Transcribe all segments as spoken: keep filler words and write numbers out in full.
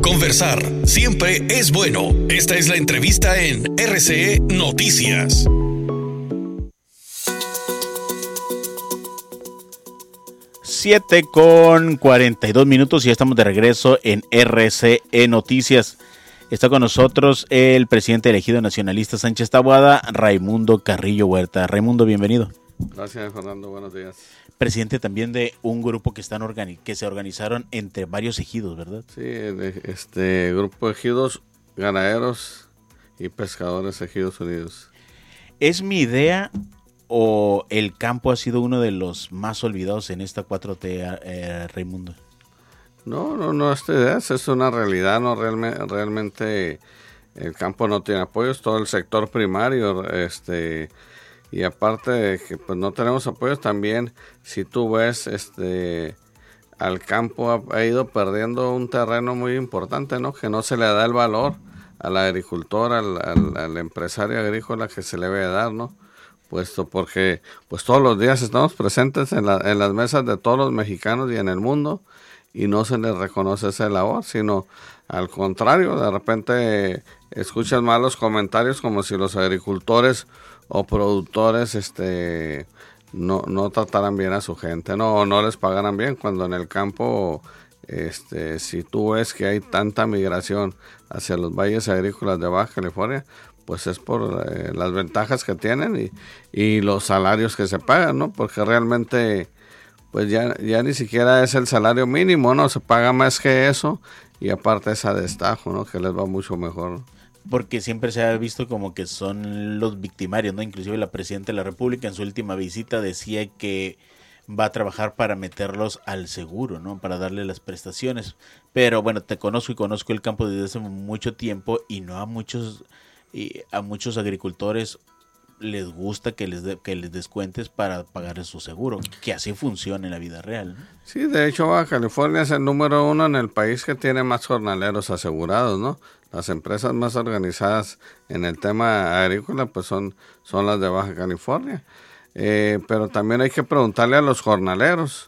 Conversar siempre es bueno. Esta es la entrevista en R C E Noticias. Siete con cuarenta y dos minutos y ya estamos de regreso en R C E Noticias. Está con nosotros el presidente elegido nacionalista Sánchez Taboada, Raimundo Carrillo Huerta. Raimundo, bienvenido. Gracias, Fernando. Buenos días. Presidente también de un grupo que están organi- que se organizaron entre varios ejidos, ¿verdad? Sí, de este grupo de ejidos ganaderos y pescadores Ejidos Unidos. ¿Es mi idea o el campo ha sido uno de los más olvidados en esta cuatro T, eh, Raimundo? No, no, no, esta idea es una realidad, no realmente, realmente el campo no tiene apoyos, todo el sector primario, este, y aparte de que pues no tenemos apoyos también, si tú ves, este, al campo ha, ha ido perdiendo un terreno muy importante, ¿no? Que no se le da el valor al agricultor, al, al, al empresario agrícola que se le debe dar, ¿no? Puesto porque pues todos los días estamos presentes en, la, en las mesas de todos los mexicanos y en el mundo, y no se les reconoce esa labor, sino al contrario, de repente escuchas malos comentarios como si los agricultores o productores este no, no trataran bien a su gente, no, o no les pagaran bien, cuando en el campo, este si tú ves que hay tanta migración hacia los valles agrícolas de Baja California, pues es por eh, las ventajas que tienen y, y los salarios que se pagan, ¿no? Porque realmente pues ya, ya ni siquiera es el salario mínimo, ¿no? Se paga más que eso y aparte es a destajo, ¿no? Que les va mucho mejor, ¿no? Porque siempre se ha visto como que son los victimarios, ¿no? Inclusive la presidenta de la República en su última visita decía que va a trabajar para meterlos al seguro, ¿no? Para darle las prestaciones. Pero bueno, te conozco y conozco el campo desde hace mucho tiempo y no a muchos, y a muchos agricultores les gusta que les de, que les descuentes para pagar su seguro, que así funciona en la vida real, ¿no? Sí, de hecho Baja California es el número uno en el país que tiene más jornaleros asegurados, ¿no? Las empresas más organizadas en el tema agrícola pues son, son las de Baja California. Eh, pero también hay que preguntarle a los jornaleros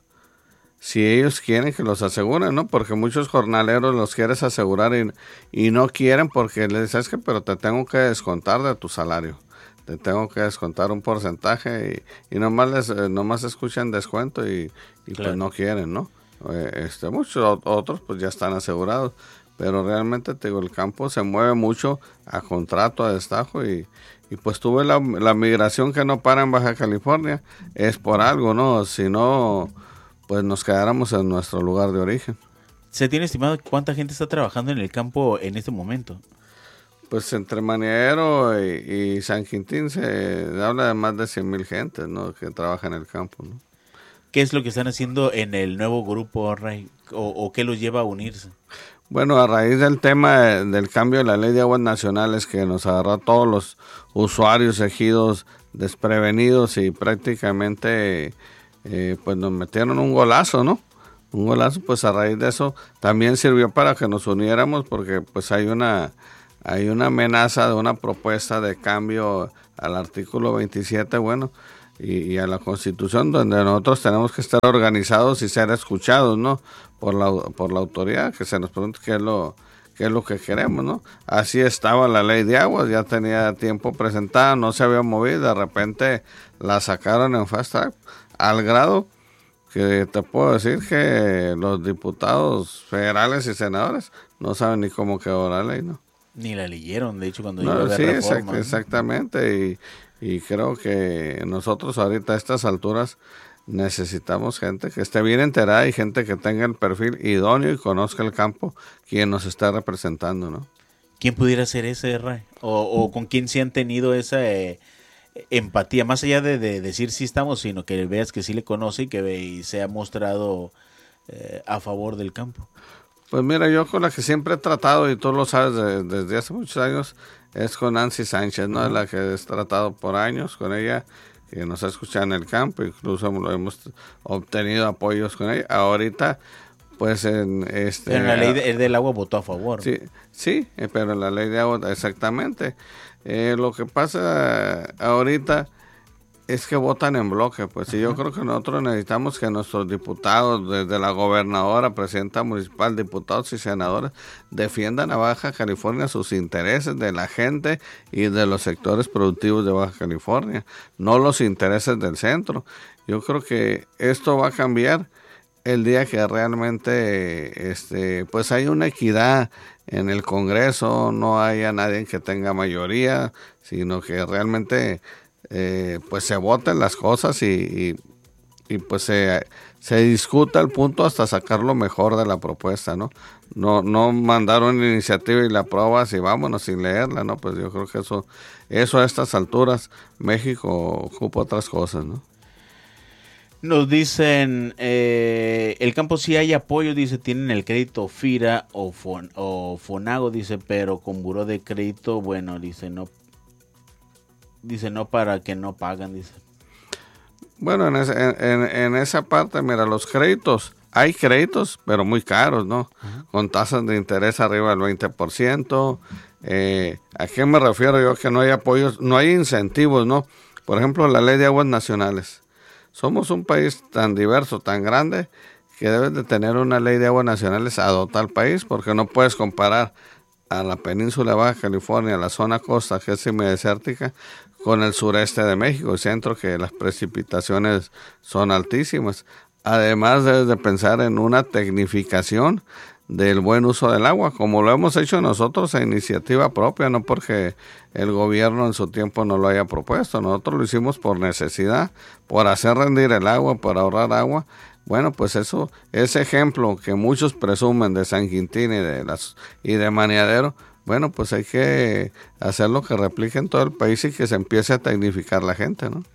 si ellos quieren que los aseguren, ¿no? Porque muchos jornaleros los quieres asegurar y, y no quieren porque les dices que pero te tengo que descontar de tu salario. Te tengo que descontar un porcentaje y, y nomás les nomás escuchan descuento y, y claro, pues no quieren, ¿no? Este, muchos otros pues ya están asegurados, pero realmente te digo, el campo se mueve mucho a contrato, a destajo y, y pues tuve la, la migración que no para en Baja California, es por algo, ¿no? Si no, pues nos quedáramos en nuestro lugar de origen. ¿Se tiene estimado cuánta gente está trabajando en el campo en este momento? Pues entre Maniero y, y San Quintín se habla de más de cien mil gentes, ¿no? Que trabaja en el campo, ¿no? ¿Qué es lo que están haciendo en el nuevo grupo, Ray? ¿O, o qué los lleva a unirse? Bueno, a raíz del tema del cambio de la ley de aguas nacionales que nos agarró a todos los usuarios ejidos desprevenidos y prácticamente eh, pues nos metieron un golazo, ¿no? Un golazo, pues a raíz de eso también sirvió para que nos uniéramos porque pues hay una... Hay una amenaza de una propuesta de cambio al artículo veintisiete, bueno, y, y a la Constitución, donde nosotros tenemos que estar organizados y ser escuchados, ¿no? Por la, por la autoridad, que se nos pregunte qué es lo, qué es lo que queremos, ¿no? Así estaba la ley de aguas, ya tenía tiempo presentada, no se había movido, de repente la sacaron en fast track, al grado que te puedo decir que los diputados federales y senadores no saben ni cómo quedó la ley, ¿no? Ni la leyeron, de hecho, cuando no, llegó la sí, reforma. exact, exactamente, y, y creo que nosotros ahorita a estas alturas necesitamos gente que esté bien enterada y gente que tenga el perfil idóneo y conozca el campo, quien nos está representando, ¿no? ¿Quién pudiera ser ese, Ray? O, o con quién sí han tenido esa eh, empatía, más allá de, de decir sí estamos, sino que veas que sí le conoce y que ve, y se ha mostrado eh, a favor del campo. Pues mira, yo con la que siempre he tratado, y tú lo sabes de, desde hace muchos años, es con Nancy Sánchez, ¿no? Uh-huh. La que he tratado por años con ella, que nos ha escuchado en el campo, incluso hemos obtenido apoyos con ella. Ahorita, pues en este... Pero en la ley de, el del agua votó a favor. Sí, sí, pero en la ley de agua, exactamente. Eh, lo que pasa ahorita es que votan en bloque, pues. Y yo creo que nosotros necesitamos que nuestros diputados, desde la gobernadora, presidenta municipal, diputados y senadores, defiendan a Baja California sus intereses de la gente y de los sectores productivos de Baja California, no los intereses del centro. Yo creo que esto va a cambiar el día que realmente este, pues hay una equidad en el Congreso, no haya nadie que tenga mayoría, sino que realmente eh, pues se voten las cosas y, y, y pues se, se discuta el punto hasta sacar lo mejor de la propuesta, ¿no? No, no mandar una iniciativa y la apruebas y vámonos sin leerla, ¿no? Pues yo creo que eso, eso a estas alturas México ocupa otras cosas, ¿no? Nos dicen, eh, el campo sí hay apoyo, dice, tienen el crédito FIRA o, Fon, o Fonago, dice, pero con buró de crédito, bueno, dice, no, dice, no para que no pagan, dice. Bueno, en, ese, en, en esa parte, mira, los créditos, hay créditos, pero muy caros, ¿no? Uh-huh. Con tasas de interés arriba del veinte por ciento. Eh, ¿A qué me refiero yo? Que no hay apoyos, no hay incentivos, ¿no? Por ejemplo, la ley de aguas nacionales. Somos un país tan diverso, tan grande, que debes de tener una ley de aguas nacionales adoptada al país, porque no puedes comparar a la península de Baja California, la zona costa, que es semidesértica, con el sureste de México y centro, que las precipitaciones son altísimas. Además, debes de pensar en una tecnificación del buen uso del agua, como lo hemos hecho nosotros a iniciativa propia, no porque el gobierno en su tiempo no lo haya propuesto. Nosotros lo hicimos por necesidad, por hacer rendir el agua, por ahorrar agua. Bueno, pues eso, ese ejemplo que muchos presumen de San Quintín y de las y de Maniadero, bueno, pues hay que hacerlo que replique en todo el país y que se empiece a tecnificar la gente, ¿no?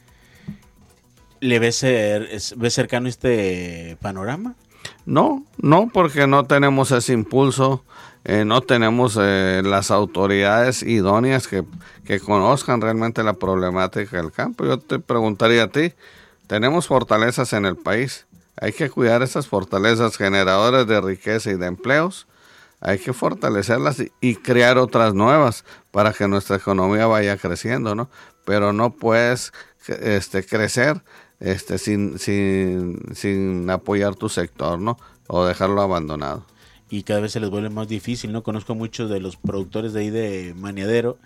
¿Le ves, ser, ves cercano este panorama? No, no, porque no tenemos ese impulso, eh, no tenemos eh, las autoridades idóneas que, que conozcan realmente la problemática del campo. Yo te preguntaría a ti, tenemos fortalezas en el país, hay que cuidar esas fortalezas generadoras de riqueza y de empleos, hay que fortalecerlas y, y crear otras nuevas para que nuestra economía vaya creciendo, ¿no? Pero no puedes este, crecer Este, sin, sin, sin apoyar tu sector, ¿no? O dejarlo abandonado. Y cada vez se les vuelve más difícil, ¿no? Conozco muchos de los productores de ahí de Maniadero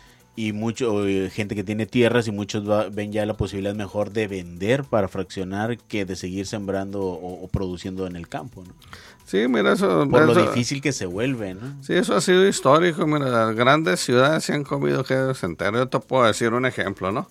y mucho eh, gente que tiene tierras y muchos va, ven ya la posibilidad mejor de vender para fraccionar que de seguir sembrando o, o produciendo en el campo, ¿no? Sí, mira, eso... Por eso, lo difícil que se vuelve, ¿no? Sí, eso ha sido histórico, mira, las grandes ciudades se han comido quedos enteros. Yo te puedo decir un ejemplo, ¿no?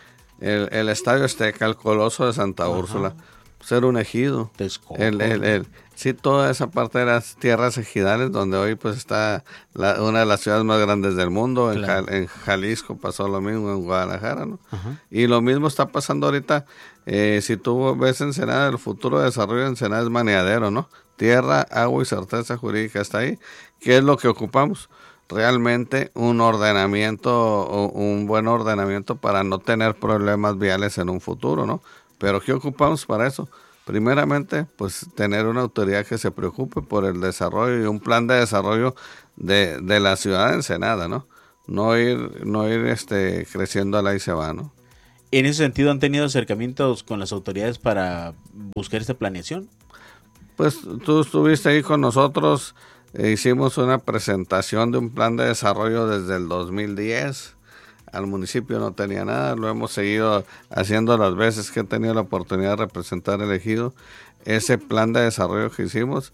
El, el Estadio Azteca, el Coloso de Santa Ajá. Úrsula, ser un ejido. El, el, el, sí, toda esa parte de las tierras ejidales, donde hoy pues está la, una de las ciudades más grandes del mundo. Claro. En, en Jalisco pasó lo mismo, en Guadalajara, ¿no? Ajá. Y lo mismo está pasando ahorita. Eh, si tú ves Ensenada, el futuro desarrollo de Ensenada es Maniadero, ¿no? Tierra, agua y certeza jurídica está ahí. ¿Qué es lo que ocupamos? Realmente un ordenamiento, un buen ordenamiento para no tener problemas viales en un futuro, ¿no? Pero ¿qué ocupamos para eso? Primeramente, pues tener una autoridad que se preocupe por el desarrollo y un plan de desarrollo de, de la ciudad de Ensenada, ¿no? No ir, no ir este, creciendo a la y se va, ¿no? En ese sentido, ¿han tenido acercamientos con las autoridades para buscar esta planeación? Pues tú estuviste ahí con nosotros. E hicimos una presentación de un plan de desarrollo desde el dos mil diez. Al municipio no tenía nada, lo hemos seguido haciendo las veces que he tenido la oportunidad de representar el ejido. Ese plan de desarrollo que hicimos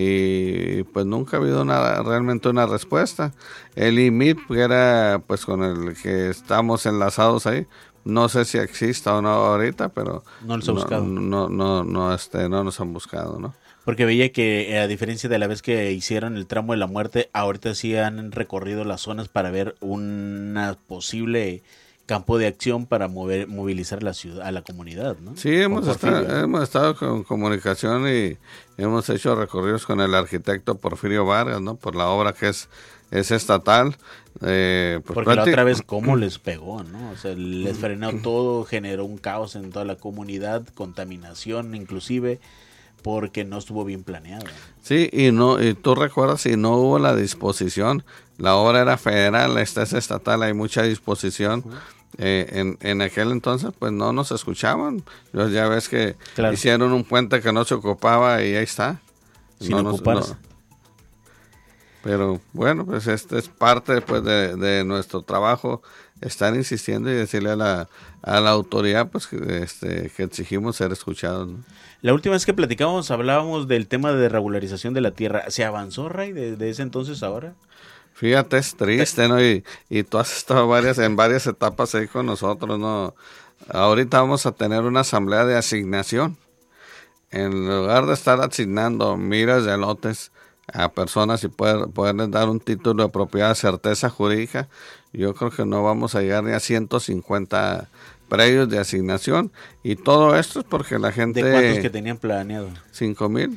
y pues nunca ha habido una, realmente una respuesta. El I M I P, que era pues con el que estamos enlazados ahí, no sé si exista o no ahorita, pero no los ha buscado. No, no, no, no, este, no nos han buscado, ¿no? Porque veía que a diferencia de la vez que hicieron el tramo de la muerte, ahorita sí han recorrido las zonas para ver una posible campo de acción para mover, movilizar la ciudad, a la comunidad, ¿no? Sí, hemos estado, hemos estado con comunicación y hemos hecho recorridos con el arquitecto Porfirio Vargas, ¿no? Por la obra que es, es estatal. Eh, pues Porque la otra vez cómo les pegó, ¿no? O sea, les frenó todo, generó un caos en toda la comunidad, contaminación inclusive, porque no estuvo bien planeado. Sí, y no y tú recuerdas, si no hubo la disposición, la obra era federal, esta es estatal, hay mucha disposición. Uh-huh. Eh, en, en aquel entonces pues no nos escuchaban. Pues ya ves que claro. hicieron un puente que no se ocupaba y ahí está. Sin no nos, ocuparse. no. Pero bueno, pues este es parte pues de, de nuestro trabajo, estar insistiendo y decirle a la, a la autoridad pues que, este, que exigimos ser escuchados, ¿no? La última vez que platicábamos hablábamos del tema de regularización de la tierra. ¿Se avanzó, Ray, de, de ese entonces a ahora? Fíjate, es triste, ¿no? Y, y tú has estado varias, en varias etapas ahí con nosotros, ¿no? Ahorita vamos a tener una asamblea de asignación. En lugar de estar asignando miles de lotes a personas y poder, poderles dar un título de propiedad de certeza jurídica, yo creo que no vamos a llegar ni a ciento cincuenta predios de asignación. Y todo esto es porque la gente... ¿De cuántos que tenían planeado? Cinco mil.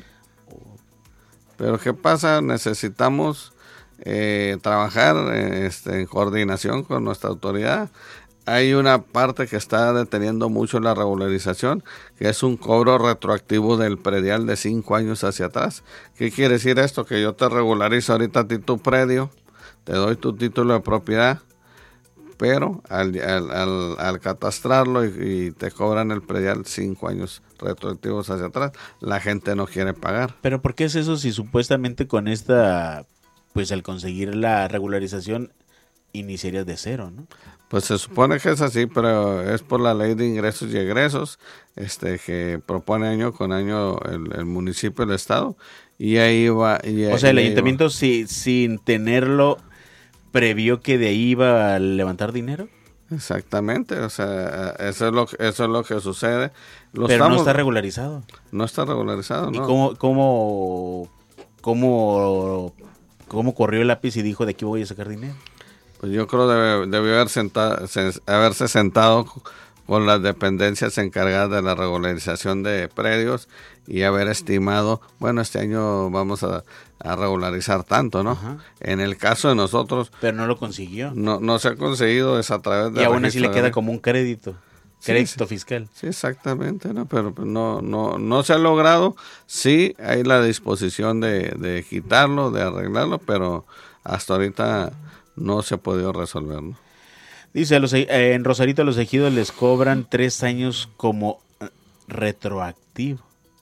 Pero ¿qué pasa? Necesitamos eh, trabajar este, en coordinación con nuestra autoridad. Hay una parte que está deteniendo mucho la regularización, que es un cobro retroactivo del predial de cinco años hacia atrás. ¿Qué quiere decir esto? Que yo te regularizo ahorita a ti tu predio, te doy tu título de propiedad, pero al, al, al, al catastrarlo y, y te cobran el predial cinco años retroactivos hacia atrás, la gente no quiere pagar. ¿Pero por qué es eso si supuestamente con esta, pues al conseguir la regularización, iniciarías de cero, ¿no? Pues se supone que es así, pero es por la ley de ingresos y egresos este, que propone año con año el, el municipio, el estado, y ahí va... Y o sea, el ahí ayuntamiento si, sin tenerlo previó que de ahí iba a levantar dinero. Exactamente, o sea, eso es lo, eso es lo que sucede. Lo pero estamos, no está regularizado. No está regularizado, ¿no? ¿Y cómo, cómo, cómo, cómo corrió el lápiz y dijo de aquí voy a sacar dinero? Pues yo creo que debe, debió haber sentado, se, haberse sentado con las dependencias encargadas de la regularización de predios y haber estimado, bueno, este año vamos a, a regularizar tanto, ¿no? Ajá. En el caso de nosotros... Pero no lo consiguió. No, no se ha conseguido, es a través de... Y aún así le queda como un crédito, crédito sí, fiscal. Sí, exactamente, ¿no? Pero no, no, no se ha logrado. Sí, hay la disposición de, de quitarlo, de arreglarlo, pero hasta ahorita no se ha podido resolver, ¿no? Dice, a los, eh, en Rosarito a los ejidos les cobran tres años como retroactivo.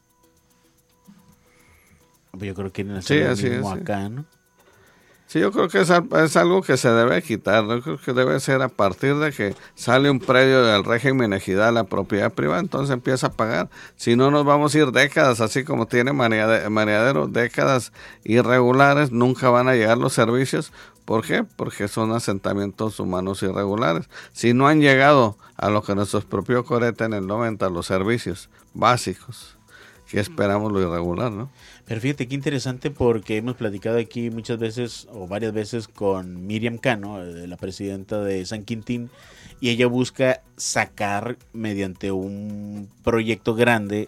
Yo creo que quieren hacer sí, lo mismo es, acá, sí. ¿no? Sí, yo creo que es, es algo que se debe quitar. Yo creo que debe ser a partir de que sale un predio del régimen ejidal a la propiedad privada, entonces empieza a pagar. Si no, nos vamos a ir décadas, así como tiene Maneadero, décadas irregulares, nunca van a llegar los servicios. ¿Por qué? Porque son asentamientos humanos irregulares. Si no han llegado a lo que nuestros propios Corete en el noventa, los servicios básicos, que esperamos lo irregular, ¿no? Pero fíjate qué interesante porque hemos platicado aquí muchas veces o varias veces con Miriam Cano, la presidenta de San Quintín, y ella busca sacar mediante un proyecto grande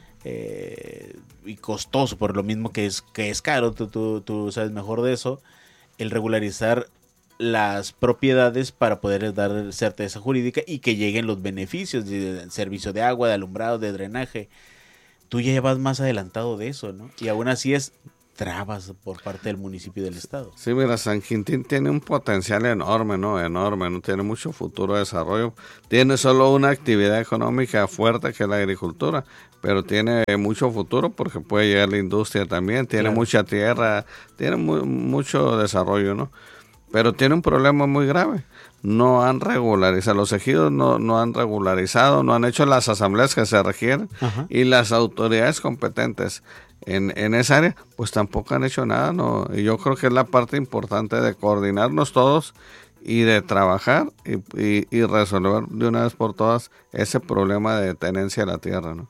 eh, y costoso, por lo mismo que es, que es caro, tú, tú, tú sabes mejor de eso, el regularizar las propiedades para poder dar certeza jurídica y que lleguen los beneficios de servicio de agua, de alumbrado, de drenaje. Tú ya vas más adelantado de eso, ¿no? Y aún así es trabas por parte del municipio y del estado. Sí, mira, San Quintín tiene un potencial enorme, ¿no? Enorme, ¿no? Tiene mucho futuro de desarrollo. Tiene solo una actividad económica fuerte que es la agricultura, pero tiene mucho futuro porque puede llegar la industria también, tiene claro. mucha tierra, tiene muy, mucho desarrollo, ¿no? Pero tiene un problema muy grave. No han regularizado, los ejidos no, no han regularizado, no han hecho las asambleas que se requieren. Ajá. Y las autoridades competentes en, en esa área, pues tampoco han hecho nada, ¿no? Y yo creo que es la parte importante de coordinarnos todos y de trabajar y, y, y resolver de una vez por todas ese problema de tenencia de la tierra, ¿no?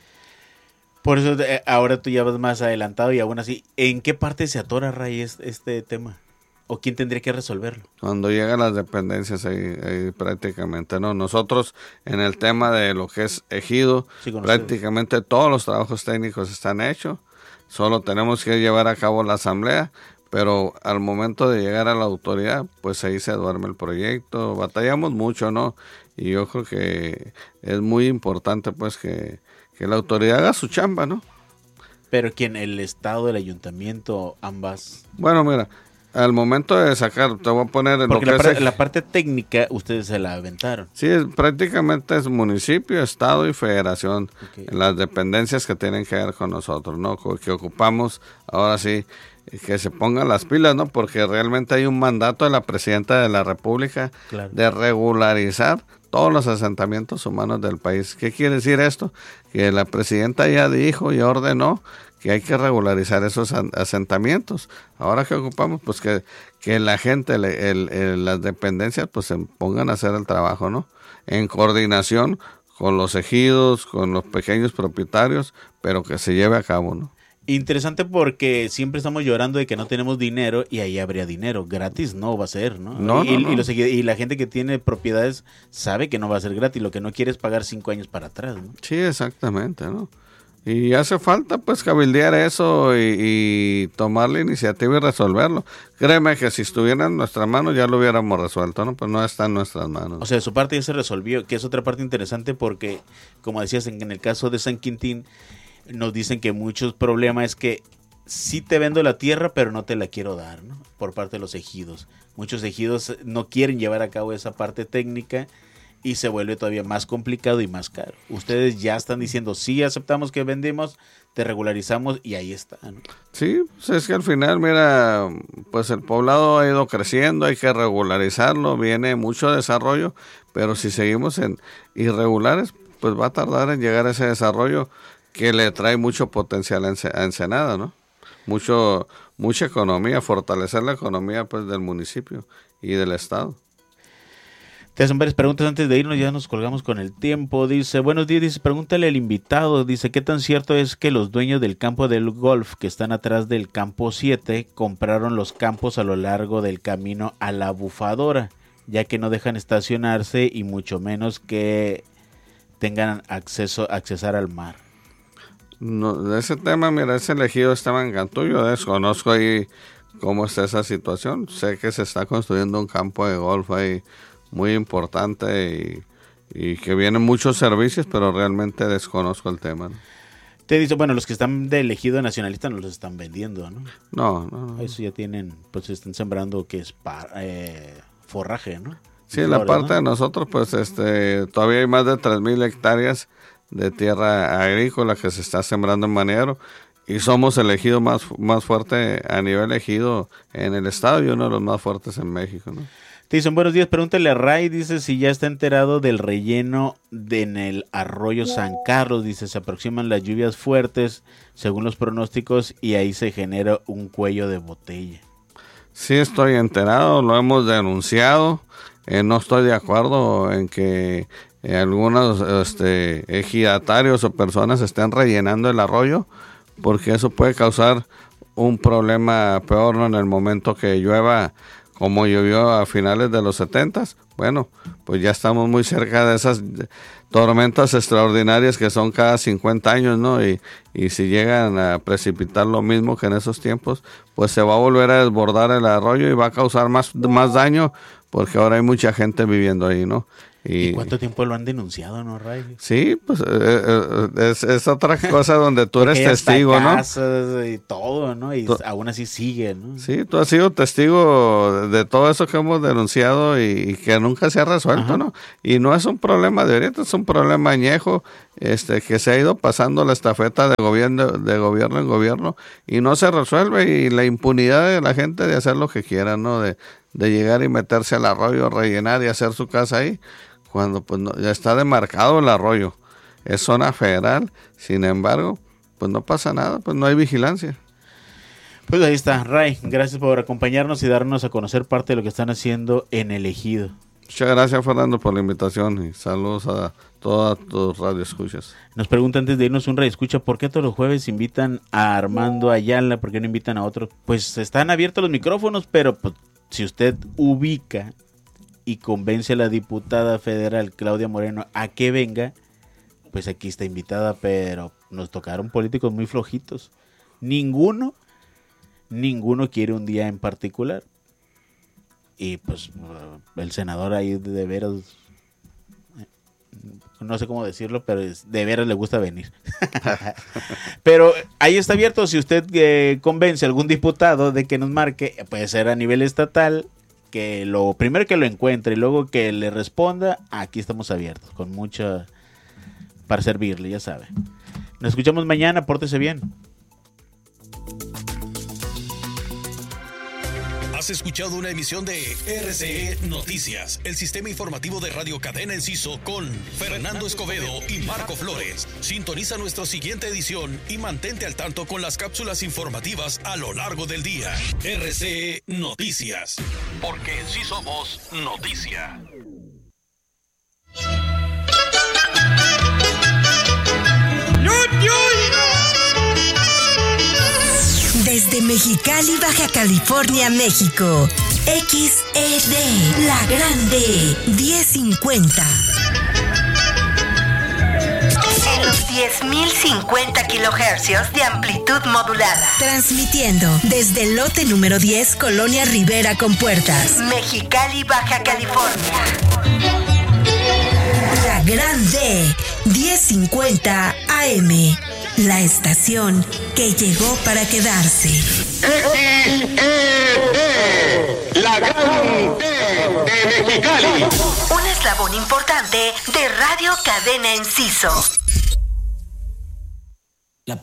Por eso ahora tú ya vas más adelantado y aún así, ¿en qué parte se atora, Ray, este, este tema? ¿O quién tendría que resolverlo? Cuando llegan las dependencias ahí, ahí prácticamente, ¿no? Nosotros en el tema de lo que es ejido, sí, prácticamente todos los trabajos técnicos están hechos, solo tenemos que llevar a cabo la asamblea, pero al momento de llegar a la autoridad, pues ahí se duerme el proyecto, batallamos mucho, ¿no? Y yo creo que es muy importante pues que, que la autoridad haga su chamba, ¿no? Pero ¿quién? ¿El estado, el ayuntamiento, ambas? Bueno, mira, Al momento de sacar, te voy a poner... Lo Porque que la, es par- el- la parte técnica ustedes se la aventaron. Sí, es- prácticamente es municipio, estado y federación, Ok. en las dependencias que tienen que ver con nosotros, ¿no? Co- Que ocupamos, ahora sí, eh, que se pongan las pilas, ¿no? Porque realmente hay un mandato de la Presidenta de la República Claro. de regularizar todos los asentamientos humanos del país. ¿Qué quiere decir esto? Que la Presidenta ya dijo y ordenó que hay que regularizar esos an- asentamientos. Ahora que ocupamos, pues que, que la gente, le- el- el- las dependencias, pues se pongan a hacer el trabajo, ¿no? En coordinación con los ejidos, con los pequeños propietarios, pero que se lleve a cabo, ¿no? Interesante porque siempre estamos llorando de que no tenemos dinero y ahí habría dinero. Gratis no va a ser, ¿no? No, y, no, no. y los segui- y la gente que tiene propiedades sabe que no va a ser gratis. Lo que no quiere es pagar cinco años para atrás, ¿no? Sí, exactamente, ¿no? Y hace falta pues cabildear eso y, y tomar la iniciativa y resolverlo. Créeme que si estuviera en nuestras manos ya lo hubiéramos resuelto, ¿no? Pues no está en nuestras manos. O sea, su parte ya se resolvió, que es otra parte interesante porque, como decías, en, en el caso de San Quintín, nos dicen que muchos problemas es que sí te vendo la tierra, pero no te la quiero dar, ¿no? Por parte de los ejidos. Muchos ejidos no quieren llevar a cabo esa parte técnica y se vuelve todavía más complicado y más caro. Ustedes ya están diciendo, sí, aceptamos que vendemos, te regularizamos y ahí está, ¿no? Sí, pues es que al final, mira, pues el poblado ha ido creciendo, hay que regularizarlo, viene mucho desarrollo, pero si seguimos en irregulares, pues va a tardar en llegar a ese desarrollo que le trae mucho potencial a Ence- a Ensenada, ¿no? Mucho, mucha economía, fortalecer la economía pues del municipio y del estado. Te hacen varias preguntas antes de irnos, ya nos colgamos con el tiempo. Dice, buenos días, dice, pregúntale al invitado, dice, ¿qué tan cierto es que los dueños del campo del golf que están atrás del campo siete compraron los campos a lo largo del camino a la bufadora, ya que no dejan estacionarse y mucho menos que tengan acceso accesar al mar? No, de ese tema, mira, ese elegido estaba en Cantú, yo desconozco ahí cómo está esa situación. Sé que se está construyendo un campo de golf ahí muy importante y, y que vienen muchos servicios, pero realmente desconozco el tema, ¿no? Te dice, bueno, los que están de elegido nacionalista no los están vendiendo, ¿no? No, no, no. Eso ya tienen, pues están sembrando que es pa- eh, forraje, ¿no? Sí, Y la flores, parte ¿no? de nosotros, pues este todavía hay más de tres mil hectáreas de tierra agrícola que se está sembrando en Maniero y somos el ejido más, más fuerte a nivel ejido en el estado y uno de los más fuertes en México, ¿no? Te dicen, buenos días, pregúntale a Ray, dice si ya está enterado del relleno de, en el arroyo San Carlos, dice, se aproximan las lluvias fuertes según los pronósticos y ahí se genera un cuello de botella. Sí estoy enterado, lo hemos denunciado, eh, no estoy de acuerdo en que eh, algunos este, ejidatarios o personas estén rellenando el arroyo, porque eso puede causar un problema peor, ¿no? En el momento que llueva, como llovió a finales de los setentas, bueno, pues ya estamos muy cerca de esas tormentas extraordinarias que son cada cincuenta años, ¿no? Y, y si llegan a precipitar lo mismo que en esos tiempos, pues se va a volver a desbordar el arroyo y va a causar más, más daño, porque ahora hay mucha gente viviendo ahí, ¿no? ¿Y cuánto tiempo lo han denunciado, no, Ray? Sí, pues eh, eh, es, es otra cosa donde tú eres Porque hay hasta testigo, ¿no? casas y todo, ¿no? Y To- aún así sigue, ¿no? Sí, tú has sido testigo de todo eso que hemos denunciado y, y que nunca se ha resuelto, Ajá. ¿no? Y no es un problema de ahorita, es un problema añejo, este, que se ha ido pasando la estafeta de gobierno, de gobierno en gobierno y no se resuelve, y la impunidad de la gente de hacer lo que quiera, ¿no? De, de llegar y meterse al arroyo, rellenar y hacer su casa ahí, cuando pues no- ya está demarcado el arroyo. Es zona federal, sin embargo, pues no pasa nada, pues no hay vigilancia. Pues ahí está, Ray, gracias por acompañarnos y darnos a conocer parte de lo que están haciendo en el ejido. Muchas gracias, Fernando, por la invitación y saludos a todas tus radioescuchas. Nos pregunta antes de irnos un Ray escucha, ¿por qué todos los jueves invitan a Armando Ayala? ¿Por qué no invitan a otro? Pues están abiertos los micrófonos, pero pues, si usted ubica y convence a la diputada federal Claudia Moreno a que venga, pues aquí está invitada, pero nos tocaron políticos muy flojitos. Ninguno, ninguno quiere un día en particular. Y pues uh, el senador ahí de veras eh, no sé cómo decirlo, pero es, de veras le gusta venir. Pero ahí está abierto, si usted eh, convence a algún diputado de que nos marque, puede ser a nivel estatal, que lo primero que lo encuentre y luego que le responda, aquí estamos abiertos, con mucha, para servirle, ya sabe. Nos escuchamos mañana, pórtese bien. Has escuchado una emisión de R C E Noticias, el sistema informativo de Radio Cadena Enciso con Fernando Escobedo y Marco Flores. Sintoniza nuestra siguiente edición y mantente al tanto con las cápsulas informativas a lo largo del día. R C E Noticias, porque sí somos noticia. Desde Mexicali, Baja California, México, X E D, La Grande, diez cincuenta. En los diez mil cincuenta kilohercios de amplitud modulada. Transmitiendo desde el lote número diez, Colonia Rivera con Puertas, Mexicali, Baja California. La Grande, diez cincuenta A M. La estación que llegó para quedarse. X E D, la Grande de Mexicali. Un eslabón importante de Radio Cadena Enciso.